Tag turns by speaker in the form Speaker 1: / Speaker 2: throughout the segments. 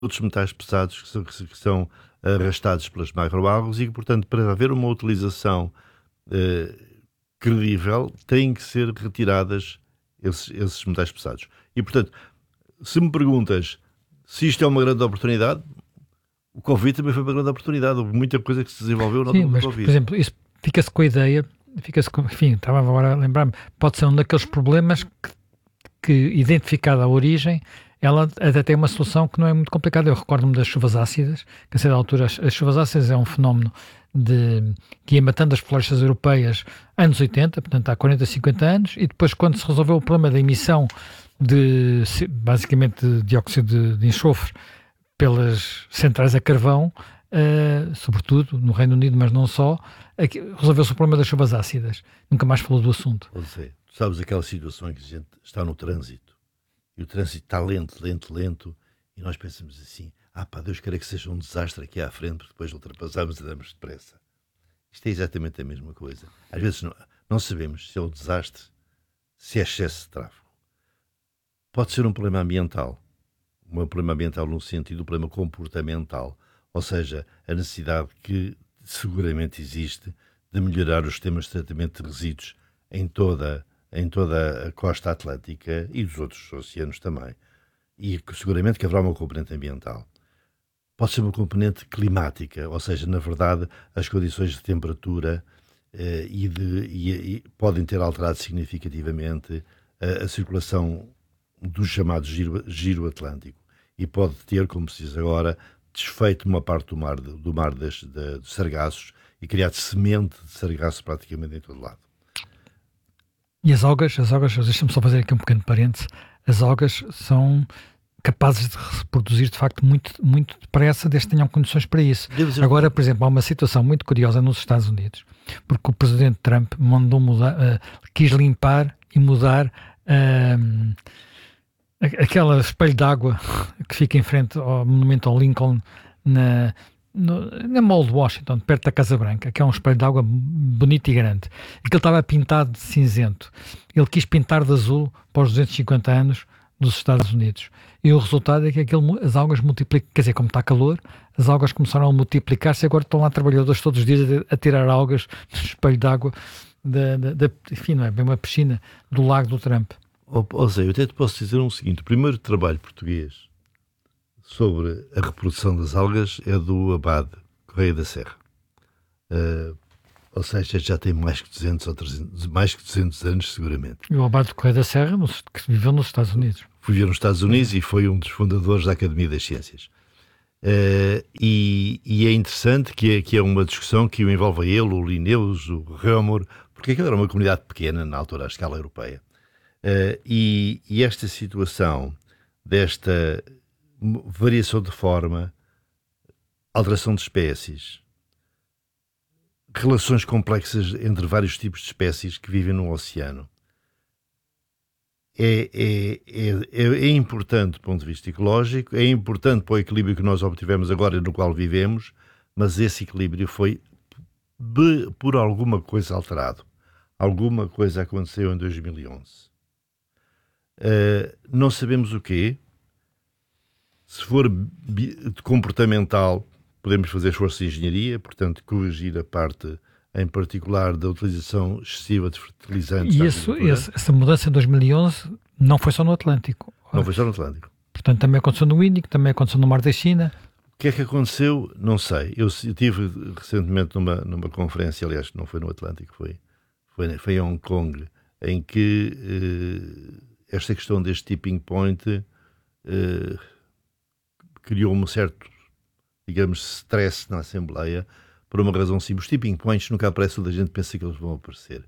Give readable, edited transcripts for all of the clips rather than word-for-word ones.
Speaker 1: outros metais pesados que são arrastados pelas macroalgas e que, portanto, para haver uma utilização eh, credível, têm que ser retiradas esses metais pesados. E, portanto, se me perguntas se isto é uma grande oportunidade, o Covid também foi uma grande oportunidade. Houve muita coisa que se desenvolveu na
Speaker 2: Sim,
Speaker 1: altura do
Speaker 2: mas, por
Speaker 1: Covid.
Speaker 2: exemplo, isso fica-se com a ideia, enfim, estava agora a lembrar-me, pode ser um daqueles problemas que identificada a origem, ela até tem uma solução que não é muito complicada. Eu recordo-me das chuvas ácidas, que a certa altura as chuvas ácidas é um fenómeno que ia matando as florestas europeias anos 80, portanto há 40, 50 anos, e depois quando se resolveu o problema da emissão basicamente de dióxido de enxofre pelas centrais a carvão, sobretudo no Reino Unido, mas não só, resolveu-se o problema das chuvas ácidas. Nunca mais falou do assunto.
Speaker 1: Ou seja, tu sabes aquela situação em que a gente está no trânsito e o trânsito está lento, lento, lento, e nós pensamos assim: pá, Deus queira que seja um desastre aqui à frente, porque depois ultrapassamos e damos depressa. Isto é exatamente a mesma coisa. Às vezes não sabemos se é um desastre, se é excesso de tráfego. Pode ser um problema ambiental. Um problema ambiental no sentido do problema comportamental, ou seja, a necessidade que seguramente existe de melhorar os sistemas de tratamento de resíduos em toda a costa atlântica e dos outros oceanos também. E seguramente que haverá uma componente ambiental. Pode ser uma componente climática, ou seja, na verdade, as condições de temperatura podem ter alterado significativamente a circulação do chamado giro atlântico e pode ter, como se diz agora, desfeito uma parte do mar dos sargassos e criado semente de sargaço praticamente em todo lado.
Speaker 2: E as algas, deixa-me só fazer aqui um pequeno parênteses, as algas são capazes de reproduzir de facto muito, muito depressa, desde que tenham condições para isso. Agora, por exemplo, há uma situação muito curiosa nos Estados Unidos, porque o presidente Trump mandou mudar, quis limpar e mudar aquele espelho d'água que fica em frente ao monumento ao Lincoln na Mall de Washington, perto da Casa Branca, que é um espelho d'água bonito e grande. Aquilo estava pintado de cinzento. Ele quis pintar de azul para os 250 anos dos Estados Unidos. E o resultado é que as algas multiplicam, quer dizer, como está calor, as algas começaram a multiplicar-se e agora estão lá trabalhadores todos os dias a tirar algas do espelho d'água enfim, não é bem uma piscina do Lago do Trump.
Speaker 1: Zé, eu até te posso dizer o seguinte: o primeiro trabalho português sobre a reprodução das algas é do Abade Correia da Serra. Ou seja, já tem mais que 200 ou 300, mais que 200 anos seguramente.
Speaker 2: E o Abade Correia da Serra, que viveu nos Estados Unidos.
Speaker 1: Viveu nos Estados Unidos e foi um dos fundadores da Academia das Ciências. E é interessante que é uma discussão que envolve ele, o Linnaeus, o Reaumur, porque aquilo era uma comunidade pequena na altura à escala europeia. E esta situação desta variação de forma, alteração de espécies, relações complexas entre vários tipos de espécies que vivem no oceano, é importante do ponto de vista ecológico, é importante para o equilíbrio que nós obtivemos agora e no qual vivemos, mas esse equilíbrio foi por alguma coisa alterado. Alguma coisa aconteceu em 2011. Não sabemos o quê. Se for comportamental, podemos fazer esforço de engenharia, portanto, corrigir a parte, em particular, da utilização excessiva de fertilizantes.
Speaker 2: E essa mudança em 2011 não foi só no Atlântico.
Speaker 1: Não foi só no Atlântico.
Speaker 2: Portanto, também aconteceu no Índico, também aconteceu no Mar da China.
Speaker 1: O que é que aconteceu? Não sei. Eu estive recentemente numa conferência, aliás, não foi no Atlântico, foi em Hong Kong, em que esta questão deste tipping point criou um certo, digamos, stress na Assembleia, por uma razão simples. Os tipping points nunca aparecem onde a gente pensa que eles vão aparecer.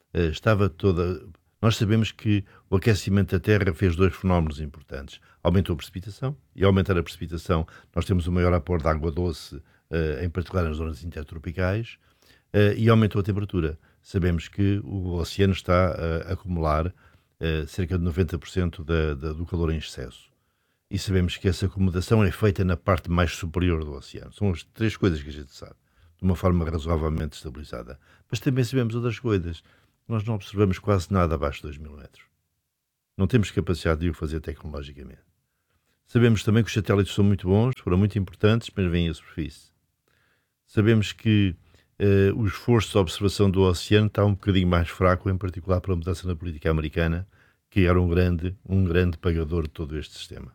Speaker 1: Nós sabemos que o aquecimento da Terra fez dois fenómenos importantes. Aumentou a precipitação, e ao aumentar a precipitação nós temos um maior aporte de água doce, em particular nas zonas intertropicais, e aumentou a temperatura. Sabemos que o oceano está a acumular cerca de 90% do calor em excesso. E sabemos que essa acomodação é feita na parte mais superior do oceano. São as três coisas que a gente sabe, de uma forma razoavelmente estabilizada. Mas também sabemos outras coisas. Nós não observamos quase nada abaixo de 2.000 metros. Não temos capacidade de o fazer tecnologicamente. Sabemos também que os satélites são muito bons, foram muito importantes, mas vêm à superfície. Sabemos que o esforço de observação do oceano está um bocadinho mais fraco, em particular para a mudança na política americana, que era um grande pagador de todo este sistema.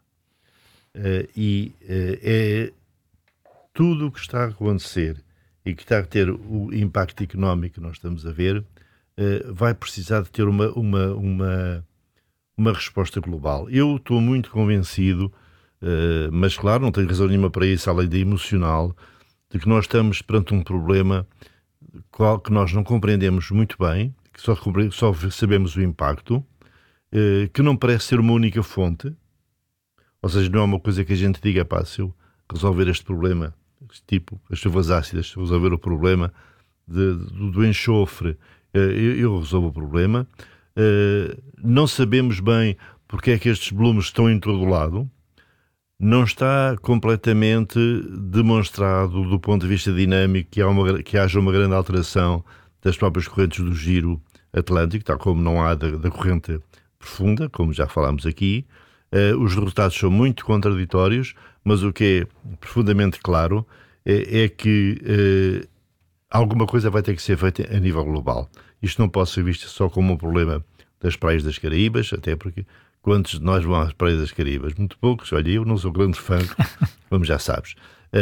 Speaker 1: É tudo o que está a acontecer e que está a ter o impacto económico que nós estamos a ver, vai precisar de ter uma resposta global. Eu estou muito convencido, mas claro, não tenho razão nenhuma para isso, além da emocional, de que nós estamos perante um problema que nós não compreendemos muito bem, que só sabemos o impacto, que não parece ser uma única fonte, ou seja, não é uma coisa que a gente diga, pá, se eu resolver este problema, tipo as chuvas ácidas, se eu resolver o problema do enxofre, eu resolvo o problema. Não sabemos bem porque é que estes volumes estão em todo o lado. Não está completamente demonstrado do ponto de vista dinâmico que haja uma grande alteração das próprias correntes do giro atlântico, tal como não há da corrente profunda, como já falámos aqui. Os resultados são muito contraditórios, mas o que é profundamente claro é que alguma coisa vai ter que ser feita a nível global. Isto não pode ser visto só como um problema das praias das Caraíbas, até porque quantos de nós vão às praias das Caraíbas? Muito poucos, olha, eu não sou grande fã, como já sabes.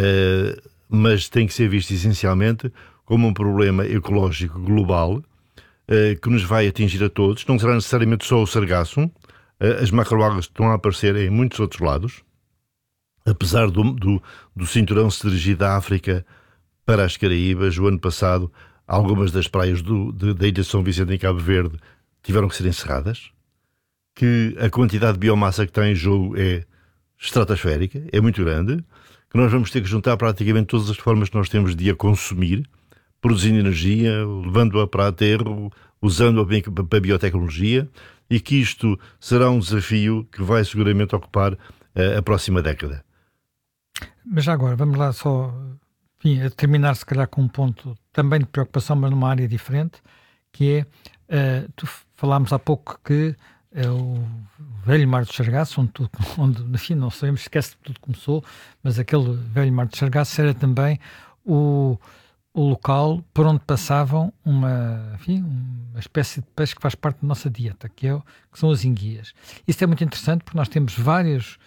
Speaker 1: Mas tem que ser visto essencialmente como um problema ecológico global que nos vai atingir a todos. Não será necessariamente só o sargaço, as macroalgas estão a aparecer em muitos outros lados, apesar do cinturão se dirigir da África para as Caraíbas. O ano passado, algumas das praias da Ilha de São Vicente em Cabo Verde tiveram que ser encerradas, que a quantidade de biomassa que está em jogo é estratosférica, é muito grande, que nós vamos ter que juntar praticamente todas as formas que nós temos de a consumir, produzindo energia, levando-a para aterro, usando-a para a biotecnologia, e que isto será um desafio que vai seguramente ocupar a próxima década.
Speaker 2: Mas já agora, vamos lá só, enfim, a terminar se calhar com um ponto também de preocupação, mas numa área diferente, que é, tu falámos há pouco que o velho Mar do Sargaço, onde enfim, não sabemos, esquece que tudo começou, mas aquele velho Mar do Sargaço era também o local por onde passavam uma espécie de peixe que faz parte da nossa dieta, que são as enguias. Isso é muito interessante porque nós temos vários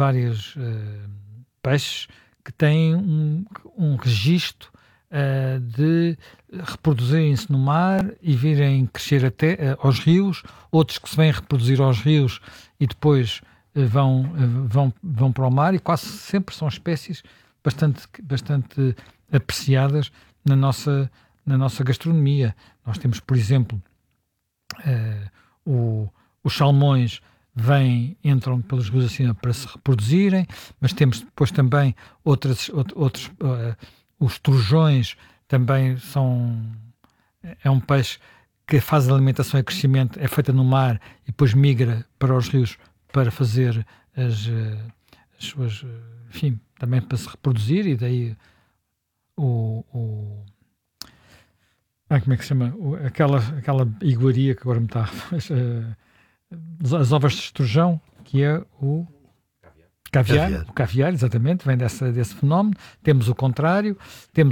Speaker 2: peixes que têm um registro de reproduzirem-se no mar e virem crescer até aos rios, outros que se vêm reproduzir aos rios e depois vão para o mar, e quase sempre são espécies bastante apreciadas na nossa gastronomia. Nós temos, por exemplo, os salmões entram pelos rios acima para se reproduzirem, mas temos depois também outros os turjões também é um peixe que faz a alimentação e crescimento, é feita no mar e depois migra para os rios para fazer as suas, enfim, também para se reproduzir, e daí como é que se chama? Aquela iguaria que agora me está as ovas de esturjão, que é o caviar. O caviar, exatamente, vem desse fenómeno. Temos o contrário, temos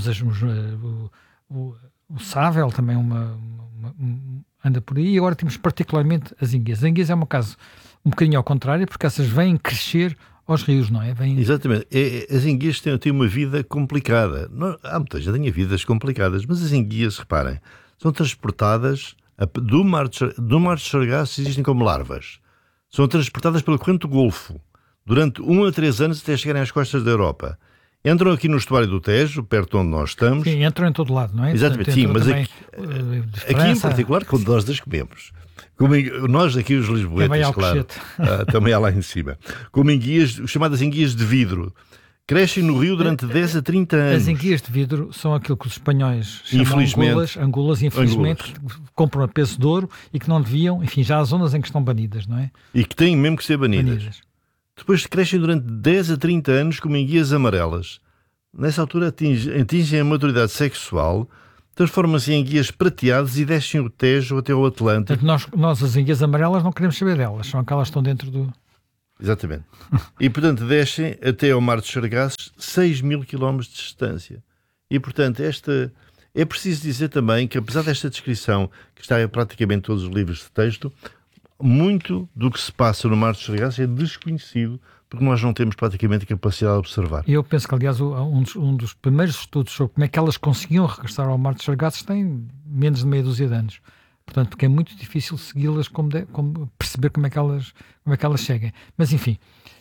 Speaker 2: o sável, também anda por aí, e agora temos particularmente as enguias. As enguias é um caso um bocadinho ao contrário, porque essas vêm crescer aos rios, não é?
Speaker 1: Exatamente. As enguias têm uma vida complicada. Há muita gente que tem vidas complicadas, mas as enguias, reparem, são transportadas do mar de Sargaço, existem como larvas. São transportadas pela corrente do Golfo durante 1 a 3 anos até chegarem às costas da Europa. Entram aqui no estuário do Tejo, perto onde nós estamos.
Speaker 2: Sim, entram em todo lado, não é?
Speaker 1: Exatamente, sim, mas aqui em particular, quando nós as comemos. Nós aqui os lisboetas, claro, também há lá em cima. Como enguias, chamadas enguias de vidro. Crescem no rio durante 10 a 30 anos.
Speaker 2: As enguias de vidro são aquilo que os espanhóis chamam angulas, infelizmente, compram a peso de ouro e que não deviam, enfim, já há zonas em que estão banidas, não é?
Speaker 1: E que têm mesmo que ser banidas. Depois crescem durante 10 a 30 anos como enguias amarelas. Nessa altura atingem a maturidade sexual, transformam-se em enguias prateadas e descem o Tejo até o Atlântico.
Speaker 2: Portanto, nós as enguias amarelas não queremos saber delas, são aquelas que estão dentro do...
Speaker 1: Exatamente. E, portanto, descem até ao Mar dos Sargassos 6.000 km de distância. E, portanto, é preciso dizer também que, apesar desta descrição, que está em praticamente todos os livros de texto, muito do que se passa no Mar dos Sargassos é desconhecido, porque nós não temos praticamente capacidade de observar.
Speaker 2: E eu penso que, aliás, um dos primeiros estudos sobre como é que elas conseguiam regressar ao Mar dos Sargassos tem menos de meia dúzia de anos. Portanto, porque é muito difícil segui-las, como perceber como é que elas chegam. Mas, enfim,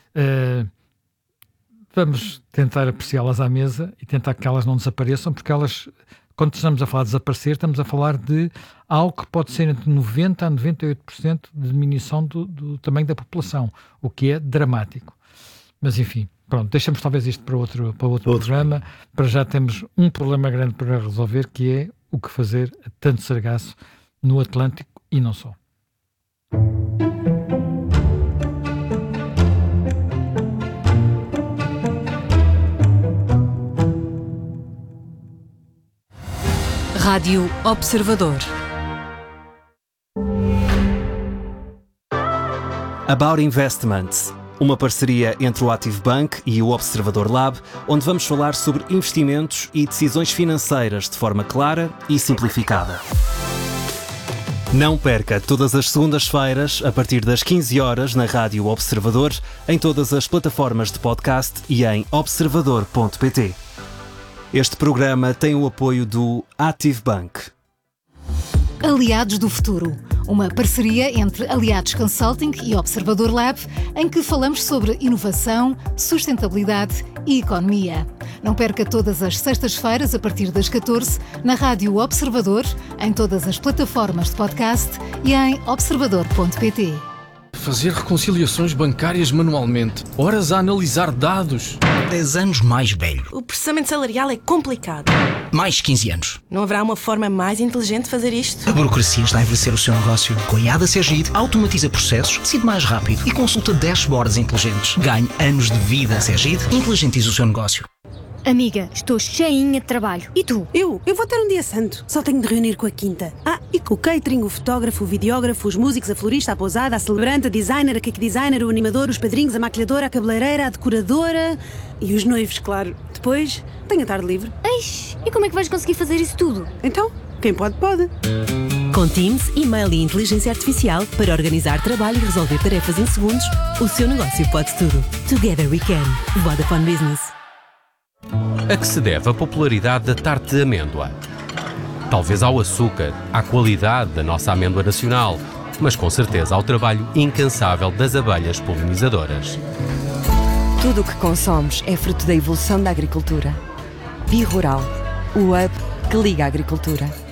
Speaker 2: vamos tentar apreciá-las à mesa e tentar que elas não desapareçam, porque elas, quando estamos a falar de desaparecer, estamos a falar de algo que pode ser entre 90% a 98% de diminuição do tamanho da população, o que é dramático. Mas, enfim, pronto, deixamos talvez isto para outro programa. Para já temos um problema grande para resolver, que é o que fazer a tanto sargaço no Atlântico e não só.
Speaker 3: Rádio Observador.
Speaker 4: About Investments, uma parceria entre o Active Bank e o Observador Lab, onde vamos falar sobre investimentos e decisões financeiras de forma clara e simplificada. Não perca todas as segundas-feiras, a partir das 15 horas, na Rádio Observador, em todas as plataformas de podcast e em observador.pt. Este programa tem o apoio do Active Bank.
Speaker 3: Aliados do Futuro, uma parceria entre Aliados Consulting e Observador Lab, em que falamos sobre inovação, sustentabilidade e economia. Não perca todas as sextas-feiras, a partir das 14, na Rádio Observador, em todas as plataformas de podcast e em observador.pt.
Speaker 5: Fazer reconciliações bancárias manualmente, horas a analisar dados.
Speaker 6: 10 anos mais velho.
Speaker 7: O processamento salarial é complicado.
Speaker 6: Mais 15 anos.
Speaker 7: Não haverá uma forma mais inteligente de fazer isto?
Speaker 6: A burocracia está a envelhecer o seu negócio. Com a IADA Sergide, automatiza processos, decide mais rápido e consulta dashboards inteligentes. Ganhe anos de vida. Sergide, inteligentiza o seu negócio.
Speaker 8: Amiga, estou cheinha de trabalho. E tu?
Speaker 9: Eu vou ter um dia santo. Só tenho de reunir com a quinta. E com o catering, o fotógrafo, o videógrafo, os músicos, a florista, a pousada, a celebrante, a designer, a cake designer, o animador, os padrinhos, a maquilhadora, a cabeleireira, a decoradora e os noivos, claro. Depois, tenho a tarde livre.
Speaker 8: Eish, e como é que vais conseguir fazer isso tudo?
Speaker 9: Então, quem pode, pode.
Speaker 10: Com Teams, e-mail e inteligência artificial para organizar trabalho e resolver tarefas em segundos, o seu negócio pode tudo. Together we can. Vodafone Business.
Speaker 11: A que se deve a popularidade da tarte de amêndoa? Talvez ao açúcar, à qualidade da nossa amêndoa nacional, mas com certeza ao trabalho incansável das abelhas polinizadoras.
Speaker 12: Tudo o que consomos é fruto da evolução da agricultura. Bi-Rural, o hub que liga a agricultura.